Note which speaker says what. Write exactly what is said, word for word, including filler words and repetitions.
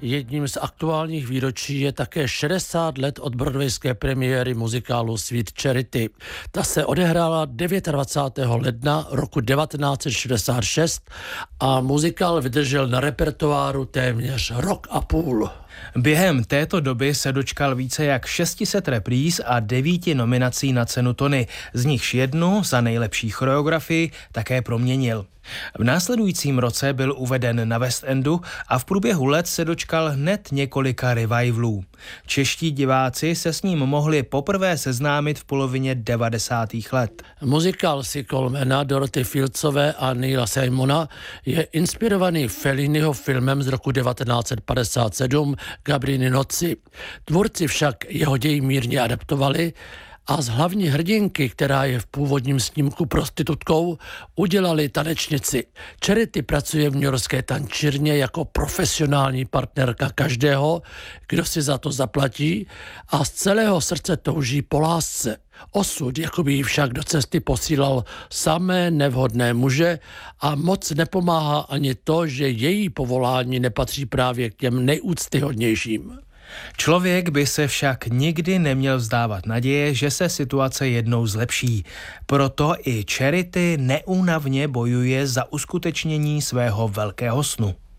Speaker 1: Jedním z aktuálních výročí je také šedesát let od broadwayské premiéry muzikálu Sweet Charity. Ta se odehrála dvacátého devátého ledna roku devatenáct set šedesát šest a muzikál vydržel na repertoáru téměř rok a půl.
Speaker 2: Během této doby se dočkal více jak šest set repríz a devíti nominací na cenu Tony, z nichž jednu za nejlepší choreografii také proměnil. V následujícím roce byl uveden na West Endu a v průběhu let se dočkal hned několika revivalů. Čeští diváci se s ním mohli poprvé seznámit v polovině devadesátých let.
Speaker 1: Muzikál Si Colmana, Dorothy Fieldsové a Neila Simona je inspirovaný Felliniho filmem z roku devatenáct set padesát sedm Gabriny noci. Tvůrci však jeho děj mírně adaptovali a z hlavní hrdinky, která je v původním snímku prostitutkou, udělali tanečnici. Charity pracuje v newyorské tančírně jako profesionální partnerka každého, kdo si za to zaplatí, a z celého srdce touží po lásce. Osud jakoby jí však do cesty posílal samé nevhodné muže a moc nepomáhá ani to, že její povolání nepatří právě k těm nejúctyhodnějším.
Speaker 2: Člověk by se však nikdy neměl vzdávat naděje, že se situace jednou zlepší. Proto i Charity neúnavně bojuje za uskutečnění svého velkého snu.